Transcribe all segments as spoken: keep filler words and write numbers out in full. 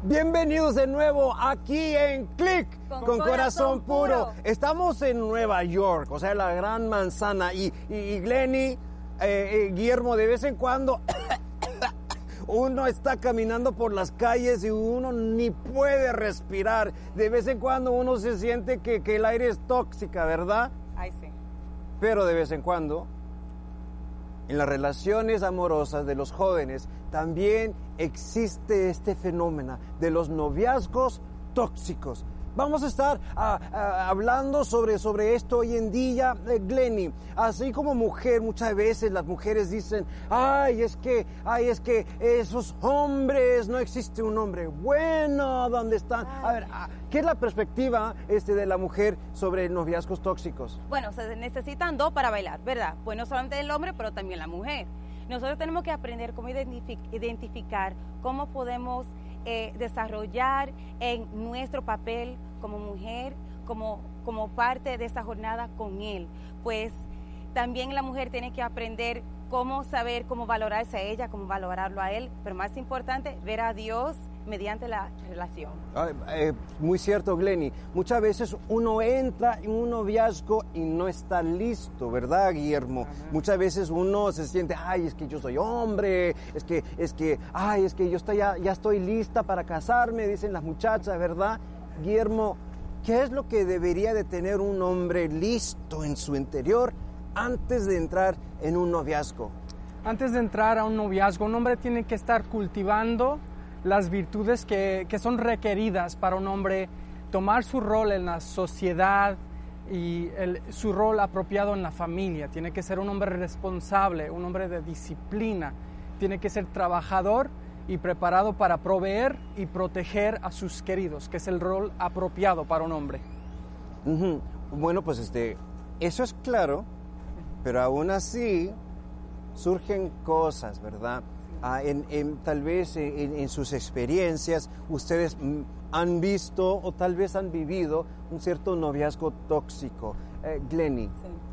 Bienvenidos de nuevo aquí en Click con, con Corazón, corazón puro. puro. Estamos en Nueva York, o sea, la gran manzana. Y, y, y Glenny, eh, eh, Guillermo, de vez en cuando uno está caminando por las calles y uno ni puede respirar. De vez en cuando uno se siente que, que el aire es tóxica, ¿verdad? Ay, sí. Pero de vez en cuando, en las relaciones amorosas de los jóvenes, también existe este fenómeno de los noviazgos tóxicos. Vamos a estar a, a, hablando sobre, sobre esto hoy en día, eh, Glenny. Así como mujer, muchas veces las mujeres dicen, ay, es que, ay, es que esos hombres, no existe un hombre bueno, ¿dónde están? A ver, ¿qué es la perspectiva este, de la mujer sobre noviazgos tóxicos? Bueno, se necesitan dos para bailar, ¿verdad? Pues no solamente el hombre, pero también la mujer. Nosotros tenemos que aprender cómo identific- identificar, cómo podemos eh, desarrollar en nuestro papel como mujer, como, como parte de esta jornada con él. Pues también la mujer tiene que aprender cómo saber, cómo valorarse a ella, cómo valorarlo a él, pero más importante, ver a Dios mediante la relación. Ah, eh, muy cierto, Glenny. Muchas veces uno entra en un noviazgo y no está listo, ¿verdad, Guillermo? Ajá. Muchas veces uno se siente, ay, es que yo soy hombre, es que, es que, ay, es que yo estoy ya, ya estoy lista para casarme, dicen las muchachas, ¿verdad? Guillermo, ¿qué es lo que debería de tener un hombre listo en su interior antes de entrar en un noviazgo? Antes de entrar a un noviazgo, un hombre tiene que estar cultivando las virtudes que, que son requeridas para un hombre tomar su rol en la sociedad y el, su rol apropiado en la familia. Tiene que ser un hombre responsable, un hombre de disciplina. Tiene que ser trabajador y preparado para proveer y proteger a sus queridos, que es el rol apropiado para un hombre. Uh-huh. Bueno, pues este, eso es claro, pero aún así surgen cosas, ¿verdad? Ah, en, en, tal vez en, en sus experiencias ustedes han visto o tal vez han vivido un cierto noviazgo tóxico. Eh, Glenny,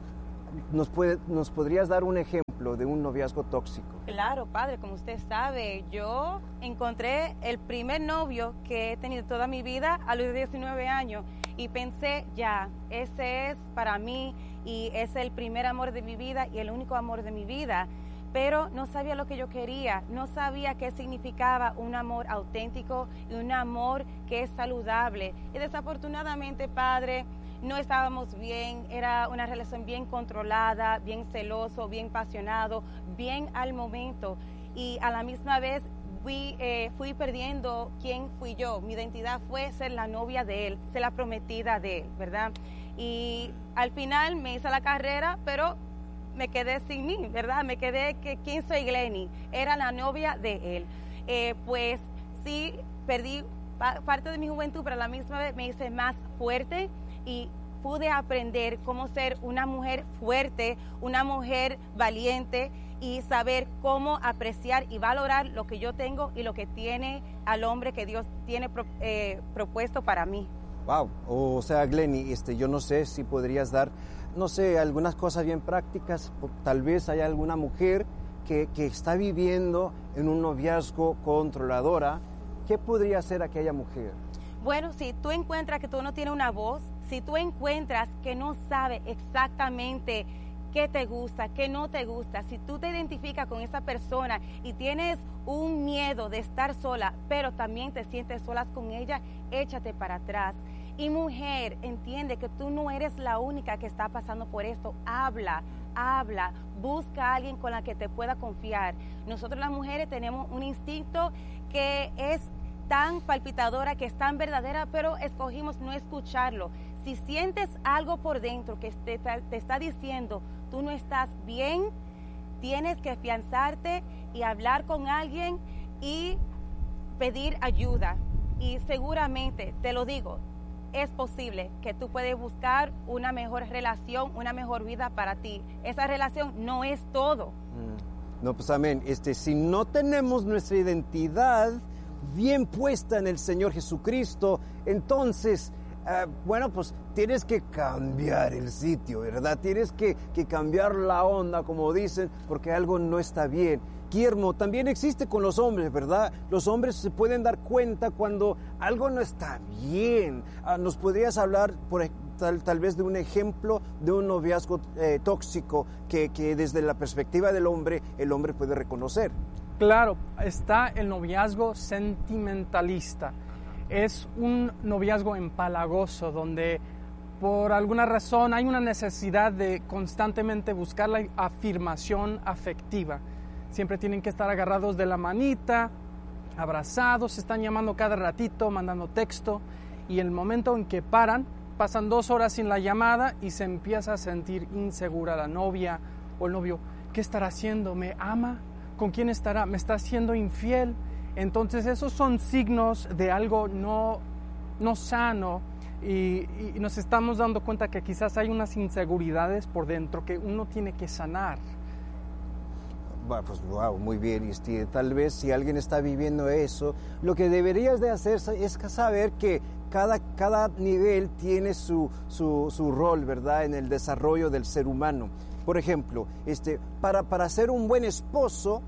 sí. ¿nos, puede, ¿nos podrías dar un ejemplo de un noviazgo tóxico? Claro, padre, como usted sabe, yo encontré el primer novio que he tenido toda mi vida a los diecinueve años y pensé, ya, ese es para mí y es el primer amor de mi vida y el único amor de mi vida. Pero no sabía lo que yo quería, no sabía qué significaba un amor auténtico y un amor que es saludable. Y desafortunadamente, padre, no estábamos bien, era una relación bien controlada, bien celoso, bien apasionado, bien al momento. Y a la misma vez fui, eh, fui perdiendo quién fui yo. Mi identidad fue ser la novia de él, ser la prometida de él, ¿verdad? Y al final me hice la carrera, pero me quedé sin mí, ¿verdad? Me quedé que quién soy Glenny, era la novia de él. Eh, pues sí, perdí pa- parte de mi juventud, pero a la misma vez me hice más fuerte y pude aprender cómo ser una mujer fuerte, una mujer valiente y saber cómo apreciar y valorar lo que yo tengo y lo que tiene al hombre que Dios tiene pro, eh, propuesto para mí. Wow, o sea, Glenny, este, yo no sé si podrías dar, no sé, algunas cosas bien prácticas. Tal vez haya alguna mujer que, que está viviendo en un noviazgo controladora. ¿Qué podría hacer aquella mujer? Bueno, si tú encuentras que tú no tienes una voz, si tú encuentras que no sabes exactamente qué te gusta, qué no te gusta, si tú te identificas con esa persona y tienes un miedo de estar sola, pero también te sientes solas con ella, échate para atrás. Y mujer, entiende que tú no eres la única que está pasando por esto. Habla, habla, busca a alguien con la que te pueda confiar. Nosotros las mujeres tenemos un instinto que es tan palpitadora, que es tan verdadera, pero escogimos no escucharlo. Si sientes algo por dentro que te, te está diciendo, tú no estás bien, tienes que afianzarte y hablar con alguien y pedir ayuda. Y seguramente, te lo digo, es posible que tú puedes buscar una mejor relación, una mejor vida para ti. Esa relación no es todo. Mm. No, pues amén. Este, si no tenemos nuestra identidad bien puesta en el Señor Jesucristo, entonces, eh, bueno, pues tienes que cambiar el sitio, ¿verdad? Tienes que, que cambiar la onda, como dicen, porque algo no está bien. Guillermo, también existe con los hombres, ¿verdad? Los hombres se pueden dar cuenta cuando algo no está bien. Ah, ¿nos podrías hablar, por tal, tal vez, de un ejemplo de un noviazgo eh, tóxico que, que desde la perspectiva del hombre, el hombre puede reconocer? Claro, está el noviazgo sentimentalista. Es un noviazgo empalagoso donde por alguna razón hay una necesidad de constantemente buscar la afirmación afectiva. Siempre tienen que estar agarrados de la manita, abrazados, se están llamando cada ratito, mandando texto, y el momento en que paran, pasan dos horas sin la llamada y se empieza a sentir insegura la novia o el novio. ¿Qué estará haciendo? ¿Me ama? ¿Con quién estará? ¿Me está siendo infiel? Entonces esos son signos de algo no, no sano, y, y nos estamos dando cuenta que quizás hay unas inseguridades por dentro que uno tiene que sanar. Bueno, pues wow, muy bien, y este, tal vez si alguien está viviendo eso, lo que deberías de hacer es saber que cada, cada nivel tiene su, su, su rol, ¿verdad?, en el desarrollo del ser humano. Por ejemplo, este, para, para ser un buen esposo,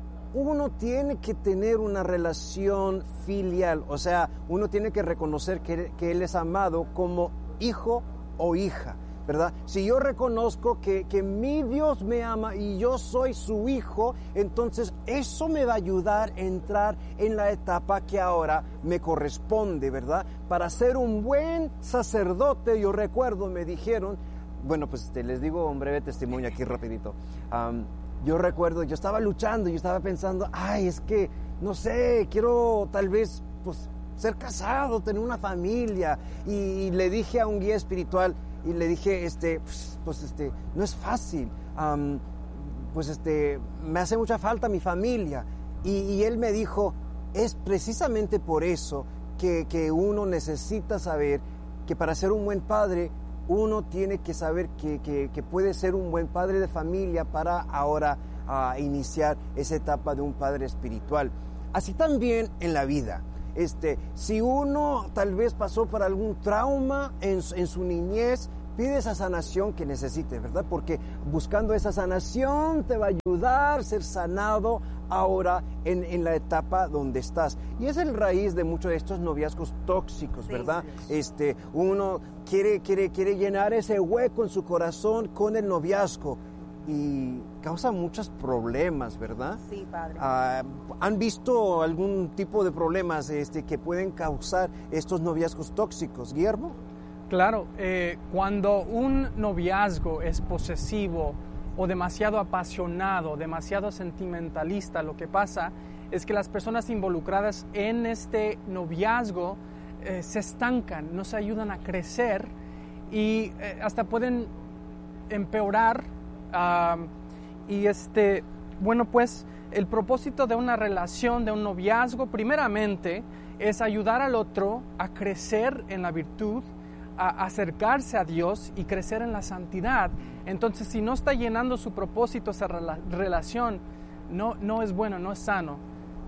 uno tiene que tener una relación filial, o sea, uno tiene que reconocer que, que él es amado como hijo o hija, ¿verdad? Si yo reconozco que, que mi Dios me ama y yo soy su hijo, entonces eso me va a ayudar a entrar en la etapa que ahora me corresponde, ¿verdad? Para ser un buen sacerdote, yo recuerdo, me dijeron, bueno, pues te, les digo un breve testimonio aquí rapidito. Um, yo recuerdo, yo estaba luchando, yo estaba pensando, ay, es que, no sé, quiero tal vez, pues, ser casado, tener una familia, y, y le dije a un guía espiritual, y le dije, este, pues, pues este, no es fácil, um, pues este, me hace mucha falta mi familia. Y, y él me dijo, es precisamente por eso que, que uno necesita saber que para ser un buen padre, uno tiene que saber que, que, que puede ser un buen padre de familia para ahora uh, iniciar esa etapa de un padre espiritual. Así también en la vida. Este, si uno tal vez pasó por algún trauma en, en su niñez, pide esa sanación que necesite, ¿verdad? Porque buscando esa sanación te va a ayudar a ser sanado ahora en, en la etapa donde estás. Y es el raíz de muchos de estos noviazgos tóxicos, ¿verdad? Sí, sí. Este, uno quiere, quiere, quiere llenar ese hueco en su corazón con el noviazgo y causa muchos problemas, ¿verdad? Sí, padre. Uh, ¿Han visto algún tipo de problemas este, que pueden causar estos noviazgos tóxicos, Guillermo? Claro, eh, cuando un noviazgo es posesivo o demasiado apasionado, demasiado sentimentalista, lo que pasa es que las personas involucradas en este noviazgo eh, se estancan, no se ayudan a crecer y eh, hasta pueden empeorar. Uh, y este, bueno, pues el propósito de una relación, de un noviazgo, primeramente es ayudar al otro a crecer en la virtud, a acercarse a Dios y crecer en la santidad. Entonces, si no está llenando su propósito esa rela- relación, no, no es bueno, no es sano.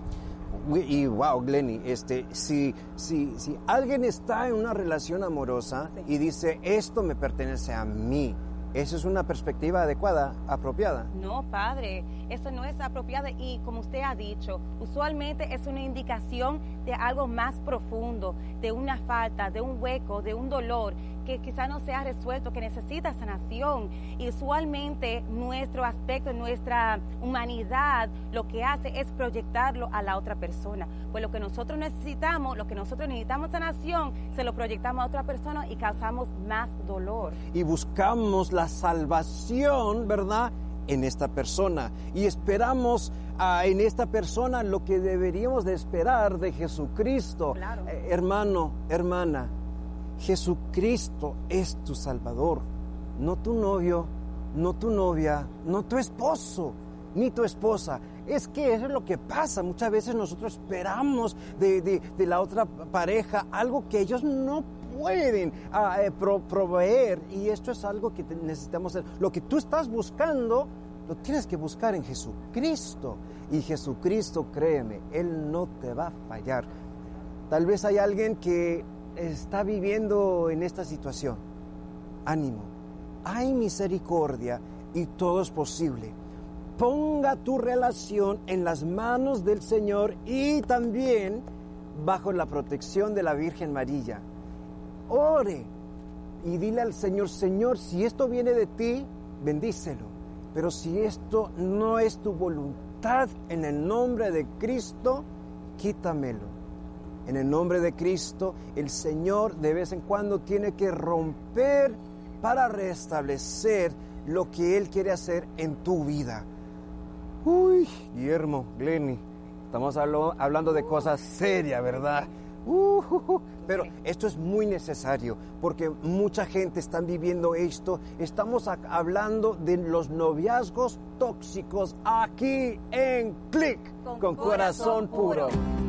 Y wow, Glenny, este, si, si, si alguien está en una relación amorosa sí. y dice, esto me pertenece a mí, ¿eso es una perspectiva adecuada, apropiada? No, padre, eso no es apropiado y como usted ha dicho, usualmente es una indicación de algo más profundo, de una falta, de un hueco, de un dolor que quizá no se ha resuelto, que necesita sanación. Y usualmente nuestro aspecto, nuestra humanidad, lo que hace es proyectarlo a la otra persona. Pues lo que nosotros necesitamos, lo que nosotros necesitamos sanación, se lo proyectamos a otra persona y causamos más dolor. Y buscamos la salvación, ¿verdad?, en esta persona. Y esperamos uh, en esta persona lo que deberíamos de esperar de Jesucristo. Claro. Eh, hermano, hermana, Jesucristo es tu Salvador, no tu novio, no tu novia, no tu esposo, ni tu esposa. Es que eso es lo que pasa. Muchas veces nosotros esperamos de, de, de la otra pareja algo que ellos no pueden uh, eh, pro, proveer, y esto es algo que te, necesitamos hacer. Lo que tú estás buscando lo tienes que buscar en Jesucristo, y Jesucristo, créeme, Él no te va a fallar. Tal vez hay alguien que está viviendo en esta situación. Ánimo, hay misericordia y todo es posible. ponga tu relación en las manos del Señor y también bajo la protección de la Virgen María. Ore y dile al Señor, Señor, si esto viene de ti, bendícelo. Pero si esto no es tu voluntad, en el nombre de Cristo, quítamelo. En el nombre de Cristo, el Señor de vez en cuando tiene que romper para restablecer lo que Él quiere hacer en tu vida. Uy, Guillermo, Glenny, estamos hablo, hablando de cosas serias, ¿verdad? Uh, uh, uh. Pero esto es muy necesario porque mucha gente está viviendo esto. Estamos a, hablando de los noviazgos tóxicos aquí en Click con, con Corazón, corazón Puro. Puro.